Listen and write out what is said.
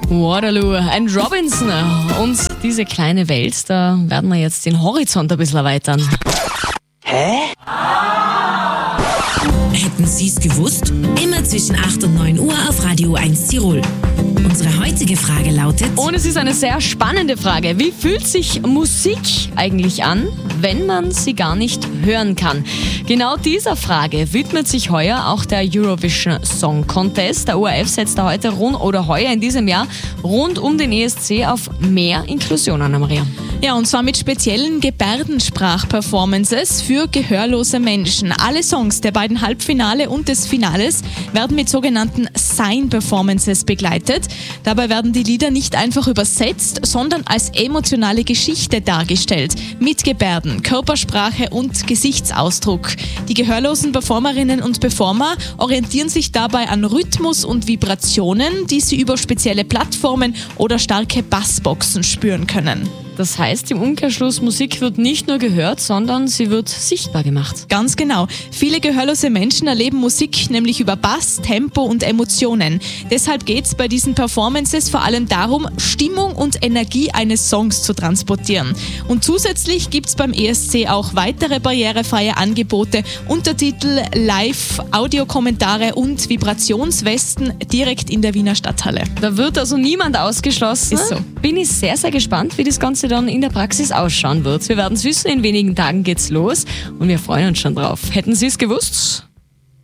Waterloo and Robinson. Und diese kleine Welt, da werden wir jetzt den Horizont ein bisschen erweitern. Hätten Sie es gewusst? Immer zwischen 8 und 9 Uhr auf Radio 1 Tirol. Unsere heutige Frage lautet... Und es ist eine sehr spannende Frage. Wie fühlt sich Musik eigentlich an, wenn man sie gar nicht hören kann? Genau dieser Frage widmet sich heuer auch der Eurovision Song Contest. Der ORF setzt da heuer in diesem Jahr rund um den ESC auf mehr Inklusion, Anna-Maria. Ja, und zwar mit speziellen Gebärdensprach-Performances für gehörlose Menschen. Alle Songs der beiden Halbfinale und des Finales werden mit sogenannten Sign-Performances begleitet. Dabei werden die Lieder nicht einfach übersetzt, sondern als emotionale Geschichte dargestellt. Mit Gebärden, Körpersprache und Gesichtsausdruck. Die gehörlosen Performerinnen und Performer orientieren sich dabei an Rhythmus und Vibrationen, die sie über spezielle Plattformen oder starke Bassboxen spüren können. Das heißt im Umkehrschluss, Musik wird nicht nur gehört, sondern sie wird sichtbar gemacht. Ganz genau. Viele gehörlose Menschen erleben Musik nämlich über Bass, Tempo und Emotionen. Deshalb geht es bei diesen Performances vor allem darum, Stimmung und Energie eines Songs zu transportieren. Und zusätzlich gibt es beim ESC auch weitere barrierefreie Angebote, Untertitel, Live, Audiokommentare und Vibrationswesten direkt in der Wiener Stadthalle. Da wird also niemand ausgeschlossen. Ist so. Bin ich sehr, sehr gespannt, wie das Ganze dann in der Praxis ausschauen wird. Wir werden es wissen, in wenigen Tagen geht's los und wir freuen uns schon drauf. Hätten Sie es gewusst?